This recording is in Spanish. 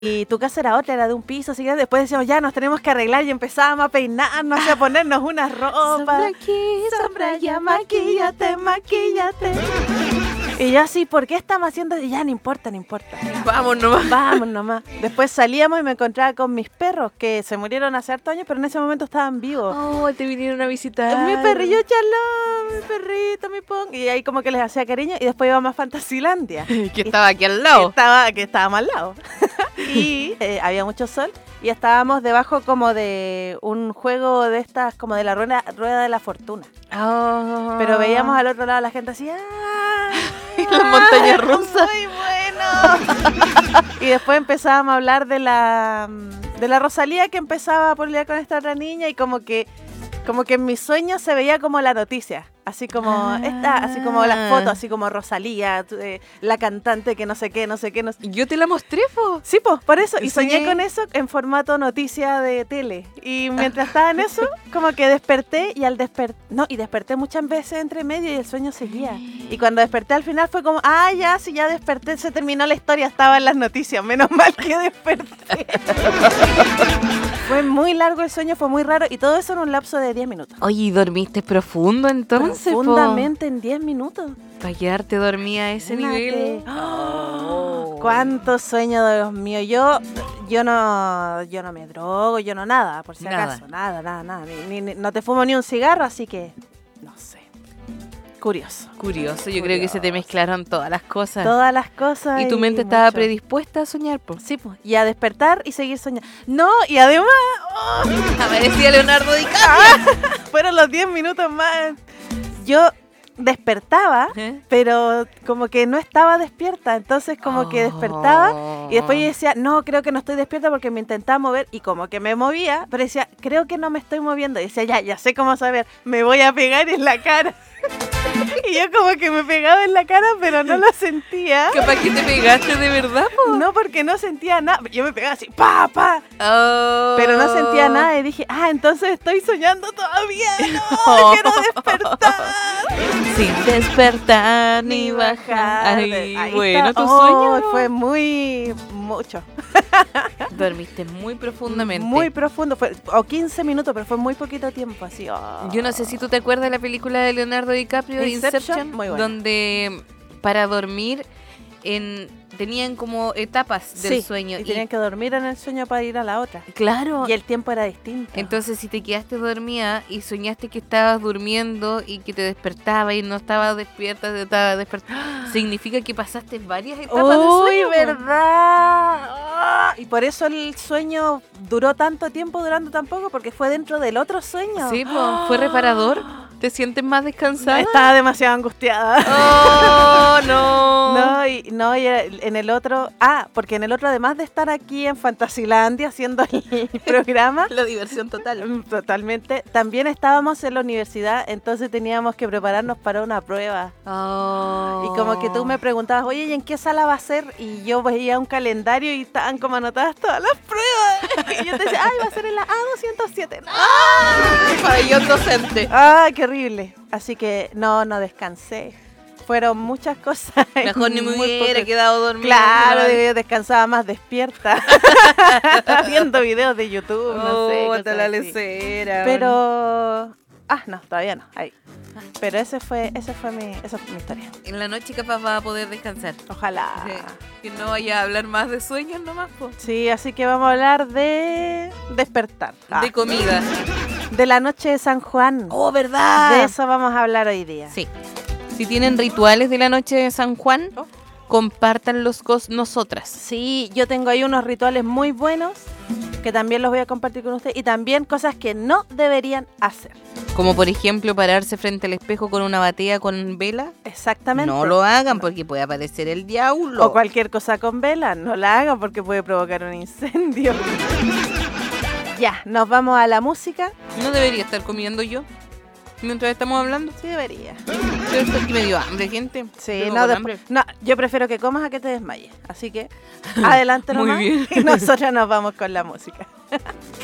Y tu casa era otra, era de un piso, así que después decíamos, ya nos tenemos que arreglar y empezábamos a peinarnos y a ponernos una ropa. Sombra aquí, sombra allá, maquíllate, maquíllate. Y yo así, ¿por qué estamos haciendo? Y ya, no importa. Vamos nomás. Vamos nomás. Después salíamos y me encontraba con mis perros, que se murieron hace hartos años, pero en ese momento estaban vivos. Oh, te vinieron a visitar. Mi perrillo Chalón, mi perrito, mi pong. Y ahí como que les hacía cariño y después íbamos a Fantasilandia. Que estaba aquí al lado. Que estábamos al lado. Y había mucho sol y estábamos debajo como de un juego de estas, como de la rueda de la fortuna. Oh. Pero veíamos al otro lado a la gente así, las montañas rusas. Muy bueno. Y después empezábamos a hablar de la Rosalía, que empezaba a pelear con esta otra niña, y como que en mis sueños se veía como la noticia. Así como así como las fotos, así como Rosalía, la cantante que no sé qué. Yo te la mostré, po. Sí, pues, por eso. Y Sí. soñé con eso en formato noticia de tele. Y mientras estaba en eso, como que desperté y desperté muchas veces entre medio y el sueño seguía. Y cuando desperté al final fue como, sí, ya desperté, se terminó la historia, estaba en las noticias, menos mal que desperté. Fue muy largo el sueño, fue muy raro y todo eso en un lapso de 10 minutos. Oye, ¿y dormiste profundo entonces? Profundamente en 10 minutos. Para quedarte dormida a ese nivel. Cuánto sueño, Dios mío. Yo no me drogo, yo no nada, por si acaso. Nada. No te fumo ni un cigarro, así que no sé. Curioso, yo creo que se te mezclaron todas las cosas. Todas las cosas. Y tu mente estaba predispuesta a soñar, po. Sí, pues. Y a despertar y seguir soñando. No, y además... Aparecía Leonardo DiCaprio. Fueron los 10 minutos más. Yo despertaba, pero como que no estaba despierta. Entonces como que despertaba y después yo decía, no, creo que no estoy despierta porque me intentaba mover y como que me movía, pero decía, creo que no me estoy moviendo. Y decía, ya sé cómo saber, me voy a pegar en la cara. Y yo como que me pegaba en la cara, pero no lo sentía. ¿Capaz que te pegaste de verdad, po? No, porque no sentía nada. Yo me pegaba así, pa. Pero no sentía nada y dije, entonces estoy soñando todavía. No, quiero despertar. Sin despertar ni bajar. Ay, bueno, está. tu sueño. Fue mucho. Dormiste muy profundamente. Muy profundo, o 15 minutos, pero fue muy poquito tiempo, así. Yo no sé si tú te acuerdas de la película de Leonardo DiCaprio, Inception, muy buena. Donde para dormir tenían como etapas del sueño. Y tenían que dormir en el sueño para ir a la otra. Claro. Y el tiempo era distinto. Entonces, si te quedaste dormida y soñaste que estabas durmiendo y que te despertabas y no estabas despierta, significa que pasaste varias etapas del sueño. ¡Uy, verdad! Y por eso el sueño duró tanto tiempo, durando tan poco, porque fue dentro del otro sueño. Sí, pues, fue reparador. ¿Te sientes más descansada? Estaba demasiado angustiada. ¡Oh, no! No, y en el otro... porque en el otro, además de estar aquí en Fantasilandia haciendo el programa... La diversión total. Totalmente. También estábamos en la universidad, entonces teníamos que prepararnos para una prueba. Oh. Y como que tú me preguntabas, oye, ¿y en qué sala va a ser? Y yo veía un calendario y estaban como anotadas todas las pruebas. Y yo te decía, va a ser en la A207. Pabellón docente. Qué horrible. Así que no descansé. Fueron muchas cosas. Mejor ni me hubiera quedado dormida. Claro, descansaba más despierta. Viendo videos de YouTube, no sé. Hasta la lecera. Pero... no, todavía no. Ahí. Pero esa fue mi historia. En la noche capaz va a poder descansar. Ojalá. Sí. Que no vaya a hablar más de sueños nomás, po. Sí, así que vamos a hablar de despertar. De comida. De la noche de San Juan. ¡Oh, verdad! De eso vamos a hablar hoy día. Sí. Si tienen rituales de la noche de San Juan, compártanlos con nosotras. Sí, yo tengo ahí unos rituales muy buenos que también los voy a compartir con ustedes y también cosas que no deberían hacer. Como por ejemplo pararse frente al espejo con una batea con vela. Exactamente. No lo hagan porque puede aparecer el diablo. O cualquier cosa con vela, no la hagan porque puede provocar un incendio. Ya, nos vamos a la música. No debería estar comiendo yo mientras estamos hablando. Sí, debería. Pero esto aquí me dio hambre, gente. Sí, no, yo prefiero que comas a que te desmayes. Así que adelante nomás. Muy bien. Y nosotros nos vamos con la música.